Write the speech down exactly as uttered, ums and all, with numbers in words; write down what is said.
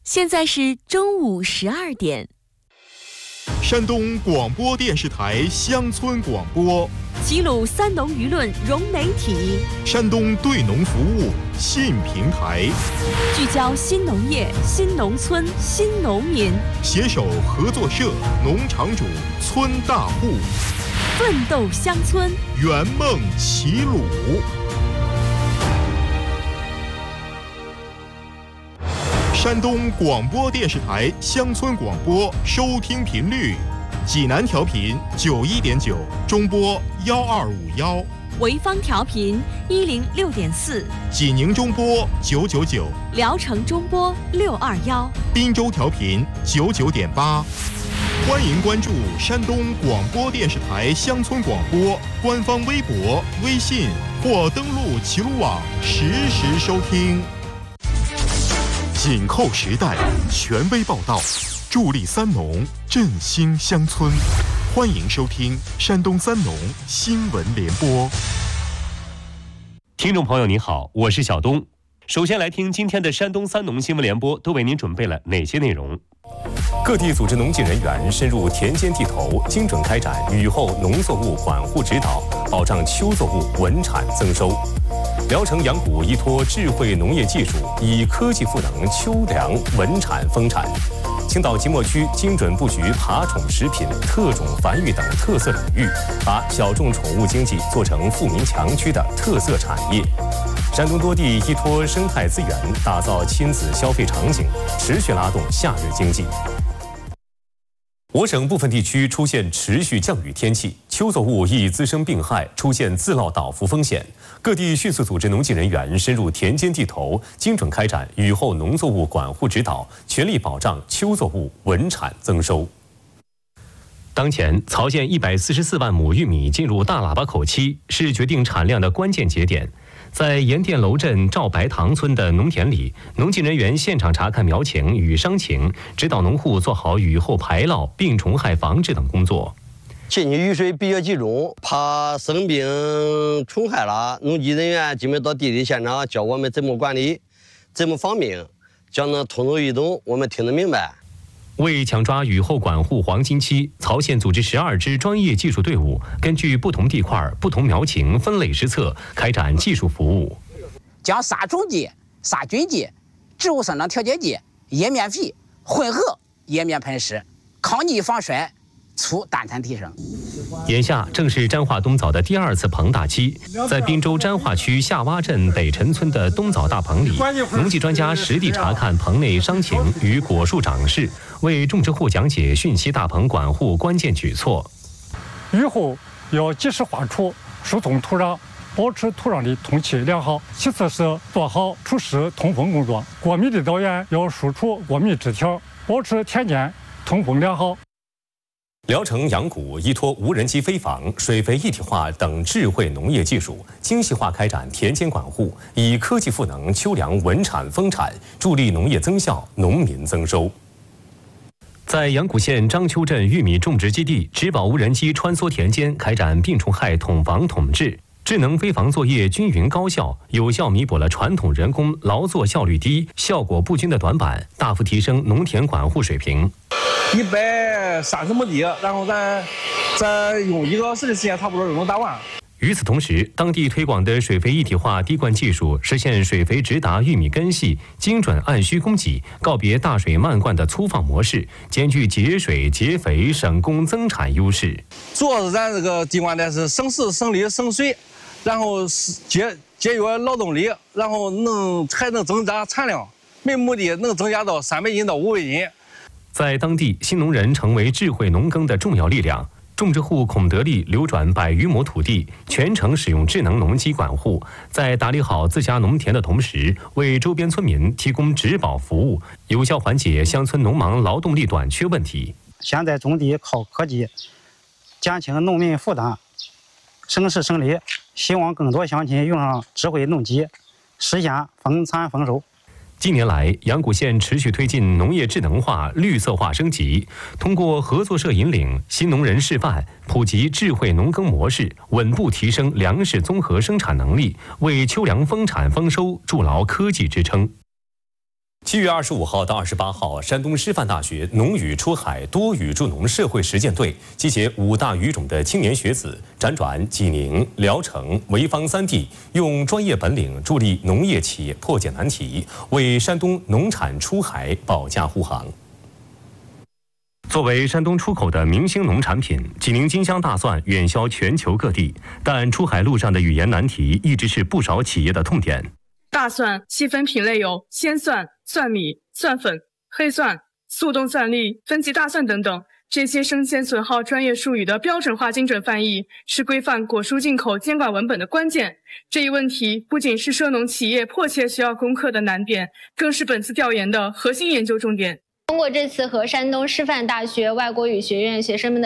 现在是中午十二点。 山东广播电视台乡村广播， 齐鲁三农舆论融媒体， 山东对农服务新平台， 聚焦新农业、新农村、新农民， 携手合作社、农场主、村大户， 奋斗乡村， 圆梦齐鲁。山东广播电视台乡村广播收听频率：济南调频九一点九，中波幺二五幺； 潍坊调频一零六点四， 济宁中波九九九， 聊城中波六二幺， 滨州调频九九点八。欢迎关注山东广播电视台乡村广播官方微博、微信或登录齐鲁网实时收听。紧扣时代，权威报道，助力三农，振兴乡村。欢迎收听山东三农新闻联播。 听众朋友您好，我是小东。首先来听今天的山东三农新闻联播都为您准备了哪些内容。 各地组织农技人员深入田间地头，精准开展雨后农作物管护指导，保障秋作物稳产增收。聊城阳谷依托智慧农业技术，以科技赋能秋粮稳产丰产。青岛即墨区精准布局爬宠食品、特种繁育等特色领域，把小众宠物经济做成富民强区的特色产业。山东多地依托生态资源，打造亲子消费场景，持续拉动夏日经济。我省部分地区出现持续降雨天气，秋作物易滋生病害，出现自涝倒伏风险。各地迅速组织农技人员深入田间地头，精准开展雨后农作物管护指导，全力保障秋作物稳产增收。 当前，曹县一百四十四万亩玉米进入大喇叭口期，是决定产量的关键节点。在盐店楼镇赵白塘村的农田里，农技人员现场查看苗情与伤情，指导农户做好雨后排涝、病虫害防治等工作。 近期雨水比较集中，怕生病虫害了，农技人员基本到地理现场教我们怎么管理，怎么防病，讲得通俗易懂，我们听得明白。 为抢抓雨后管护黄金期，曹县组织十二支专业技术队伍，根据不同地块、不同苗情分类施策，开展技术服务， 将杀虫剂、杀菌剂、植物生长调节剂、叶面肥混合叶面喷施，抗逆防衰，促单产提升。 眼下正是沾化冬枣的第二次棚大期，在滨州沾化区下洼镇北陈村的冬枣大棚里，农技专家实地查看棚内伤情与果树长势，为种植户讲解汛期大棚管护关键举措。 雨后要及时化除疏通土壤，保持土壤的通气良好。其次是做好除湿通风工作，过密的稻园要疏除过密枝条，保持田间通风良好。 聊城阳谷依托无人机飞防、水肥一体化等智慧农业技术，精细化开展田间管护，以科技赋能秋粮稳产丰产，助力农业增效、农民增收。 在阳谷县章丘镇玉米种植基地，植保无人机穿梭田间，开展病虫害统防统治。智能飞防作业均匀高效，有效弥补了传统人工劳作效率低、效果不均的短板，大幅提升农田管护水平。 一百三十亩地，然后咱咱用一个小时的时间，差不多就能打完。 与此同时，当地推广的水肥一体化滴灌技术，实现水肥直达玉米根系，精准按需供给，告别大水漫灌的粗放模式，兼具节水、节肥、省工、增产优势。 主要是咱这个滴灌的是省时、省力、省水，然后节节约劳动力，然后能还能增加产量，每亩地能增加到三百斤到五百斤。 在当地，新农人成为智慧农耕的重要力量。种植户孔德利流转百余亩土地，全程使用智能农机管护，在打理好自家农田的同时，为周边村民提供植保服务，有效缓解乡村农忙劳动力短缺问题。 现在种地靠科技，减轻农民负担，省时省力，希望更多乡亲用上智慧农机，实现丰产丰收。 近年来，阳谷县持续推进农业智能化、绿色化升级，通过合作社引领、新农人示范，普及智慧农耕模式，稳步提升粮食综合生产能力，为秋粮丰产丰收筑牢科技支撑。 七月二十五号到二十八号，山东师范大学农语出海多语助农社会实践队集结五大语种的青年学子，辗转济宁、聊城、潍坊三地，用专业本领助力农业企业破解难题，为山东农产出海保驾护航。作为山东出口的明星农产品，济宁金香大蒜远销全球各地，但出海路上的语言难题一直是不少企业的痛点。 大蒜细分品类有鲜蒜、蒜米、蒜粉、黑蒜、速冻蒜粒、分级大蒜等等。这些生鲜损耗专业术语的标准化精准翻译，是规范果蔬进口监管文本的关键。这一问题不仅是涉农企业迫切需要攻克的难点，更是本次调研的核心研究重点。 通过这次和山东师范大学外国语学院学生们的